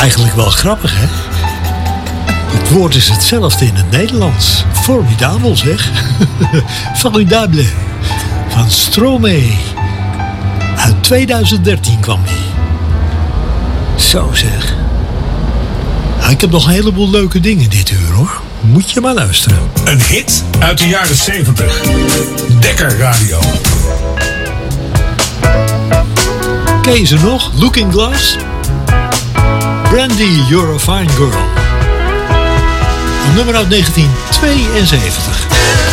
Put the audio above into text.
Eigenlijk wel grappig, hè? Het woord is hetzelfde in het Nederlands. Formidabel, zeg. Formidable. Van Stromae. Uit 2013 kwam die. Zo, zeg. Nou, ik heb nog een heleboel leuke dingen dit uur, hoor. Moet je maar luisteren. Een hit uit de jaren 70. Dekker Radio. Ken je ze nog? Looking Glass? Brandy, You're a Fine Girl. Een nummer uit 1972.